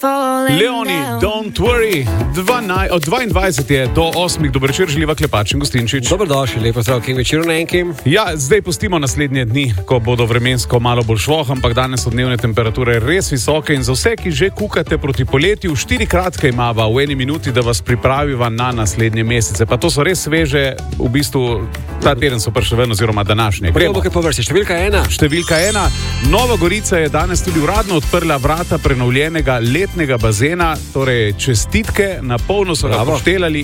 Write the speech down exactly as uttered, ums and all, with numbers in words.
Leoni, don't worry. Dvanaj, od dvaindvajset je do osmih. Dober večer, želiva Klepač in Gostinčič. Dobrodošli, lepo zdrav, kje večer na enkim. Ja, zdaj pustimo naslednje dni, ko bodo vremensko malo bolj švoh, ampak danes so dnevne temperature res visoke in za vse, ki že kukate proti poletju, štiri kratke imava v eni minuti, da vas pripraviva na naslednje mesece. Pa to so res sveže, v bistvu ta teden so prišli ven oziroma današnje. Gremo kaj po vrsti. Številka ena. Številka ena. Nova Gorica je danes tudi uradno odprla vrata prenovljenega letnega bazena, torej čestitke, na polno so ga poštelali